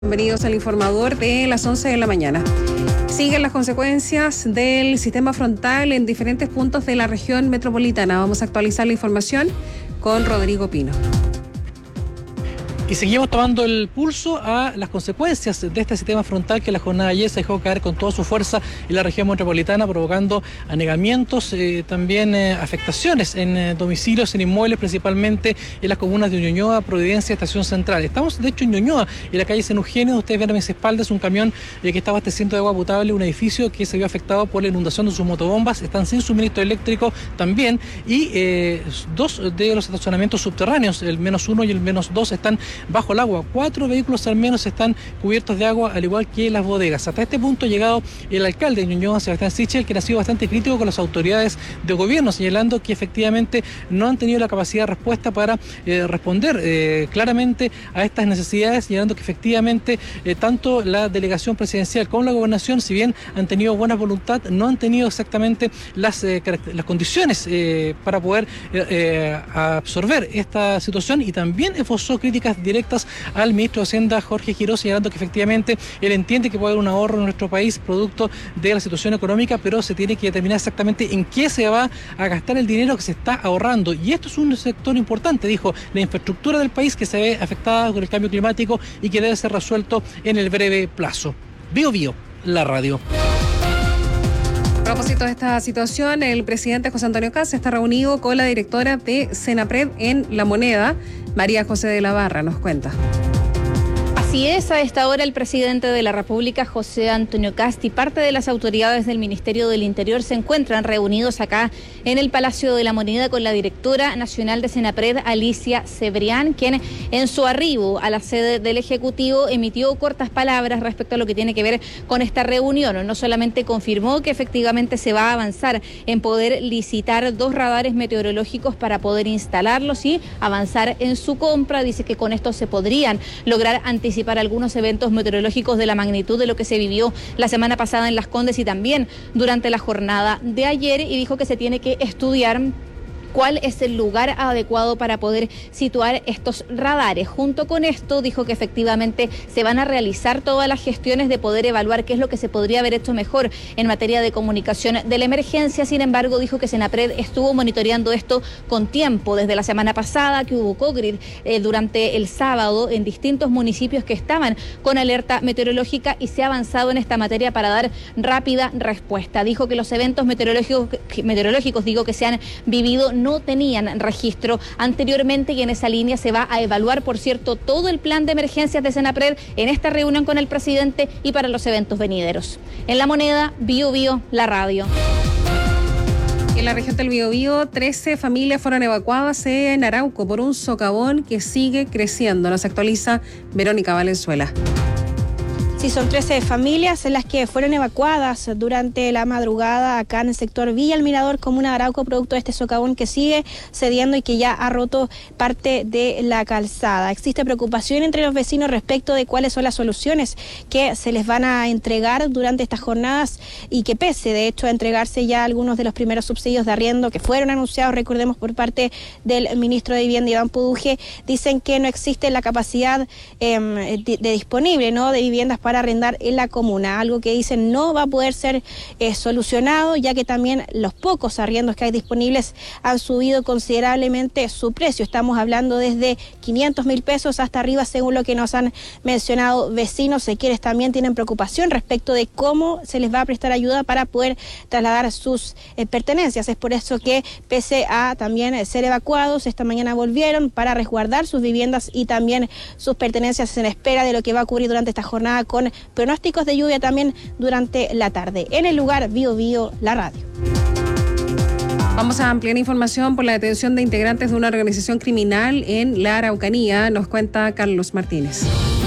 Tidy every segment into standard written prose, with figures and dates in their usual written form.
Bienvenidos al informador de las 11 de la mañana. Siguen las consecuencias del sistema frontal en diferentes puntos de la región metropolitana. Vamos a actualizar la información con Rodrigo Pino. Y seguimos tomando el pulso a las consecuencias de este sistema frontal que la jornada de ayer se dejó caer con toda su fuerza en la región metropolitana, provocando anegamientos, también afectaciones en domicilios, en inmuebles, principalmente en las comunas de Ñuñoa, Providencia, Estación Central. Estamos, de hecho, en Ñuñoa, en la calle San Eugenio. Ustedes ven a mis espaldas un camión que está abasteciendo de agua potable un edificio que se vio afectado por la inundación de sus motobombas. Están sin suministro eléctrico también, y dos de los estacionamientos subterráneos, el -1 y el -2, están bajo el agua. 4 vehículos al menos están cubiertos de agua, al igual que las bodegas. Hasta este punto ha llegado el alcalde de Ñuñoa, Sebastián Sichel, quien ha sido bastante crítico con las autoridades de gobierno, señalando que efectivamente no han tenido la capacidad de respuesta para responder claramente a estas necesidades, señalando que efectivamente tanto la delegación presidencial como la gobernación, si bien han tenido buena voluntad, no han tenido exactamente las condiciones para poder absorber esta situación, y también esbozó críticas directas al ministro de Hacienda, Jorge Giró, señalando que efectivamente él entiende que puede haber un ahorro en nuestro país producto de la situación económica, pero se tiene que determinar exactamente en qué se va a gastar el dinero que se está ahorrando. Y esto es un sector importante, dijo, la infraestructura del país, que se ve afectada por el cambio climático y que debe ser resuelto en el breve plazo. Bio Bio, la radio. A propósito de esta situación, el presidente José Antonio Kast está reunido con la directora de Senapred en La Moneda, María José de la Barra, nos cuenta. Así es, a esta hora el presidente de la República, José Antonio Kast, y parte de las autoridades del Ministerio del Interior se encuentran reunidos acá en el Palacio de la Moneda con la directora nacional de Senapred, Alicia Cebrián, quien en su arribo a la sede del Ejecutivo emitió cortas palabras respecto a lo que tiene que ver con esta reunión. No solamente confirmó que efectivamente se va a avanzar en poder licitar 2 radares meteorológicos para poder instalarlos y avanzar en su compra. Dice que con esto se podrían lograr anticipar algunos eventos meteorológicos de la magnitud de lo que se vivió la semana pasada en Las Condes y también durante la jornada de ayer, y dijo que se tiene que estudiar cuál es el lugar adecuado para poder situar estos radares. Junto con esto, dijo que efectivamente se van a realizar todas las gestiones de poder evaluar qué es lo que se podría haber hecho mejor en materia de comunicación de la emergencia. Sin embargo, dijo que Senapred estuvo monitoreando esto con tiempo desde la semana pasada, que hubo COGRID durante el sábado en distintos municipios que estaban con alerta meteorológica, y se ha avanzado en esta materia para dar rápida respuesta. Dijo que los eventos meteorológicos que se han vivido no tenían registro anteriormente, y en esa línea se va a evaluar, por cierto, todo el plan de emergencias de Senapred en esta reunión con el presidente y para los eventos venideros. En La Moneda, Bio Bio, la radio. En la región del Biobío, 13 familias fueron evacuadas en Arauco por un socavón que sigue creciendo. Nos actualiza Verónica Valenzuela. Sí, son 13 familias en las que fueron evacuadas durante la madrugada acá en el sector Villa El Mirador, comuna de Arauco, producto de este socavón que sigue cediendo y que ya ha roto parte de la calzada. Existe preocupación entre los vecinos respecto de cuáles son las soluciones que se les van a entregar durante estas jornadas, y que pese, de hecho, a entregarse ya algunos de los primeros subsidios de arriendo que fueron anunciados, recordemos, por parte del ministro de Vivienda, Iván Puduje, dicen que no existe la capacidad disponible, ¿no?, de viviendas para arrendar en la comuna, algo que dicen no va a poder ser solucionado, ya que también los pocos arriendos que hay disponibles han subido considerablemente su precio. Estamos hablando desde 500.000 pesos hasta arriba, según lo que nos han mencionado vecinos, quienes también tienen preocupación respecto de cómo se les va a prestar ayuda para poder trasladar sus pertenencias. Es por eso que, pese a también ser evacuados, esta mañana volvieron para resguardar sus viviendas y también sus pertenencias en espera de lo que va a ocurrir durante esta jornada, con pronósticos de lluvia también durante la tarde. En el lugar, Bio Bio, la radio. Vamos a ampliar información por la detención de integrantes de una organización criminal en la Araucanía. Nos cuenta Carlos Martínez.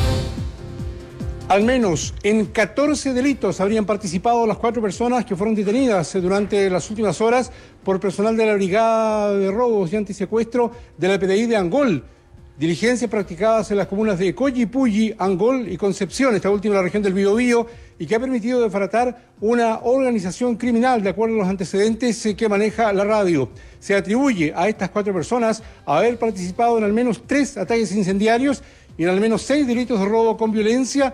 Al menos en 14 delitos habrían participado las 4 personas que fueron detenidas durante las últimas horas por personal de la Brigada de Robos y Antisecuestro de la PDI de Angol. Diligencias practicadas en las comunas de Collipulli, Angol y Concepción, esta última en la región del Biobío, y que ha permitido desbaratar una organización criminal, de acuerdo a los antecedentes que maneja la radio. Se atribuye a estas 4 personas haber participado en al menos 3 ataques incendiarios y en al menos 6 delitos de robo con violencia